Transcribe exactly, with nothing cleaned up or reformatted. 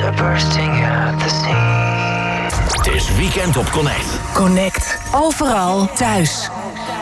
are bursting at the seams. Het is Weekend op Connect. Connect. Overal thuis.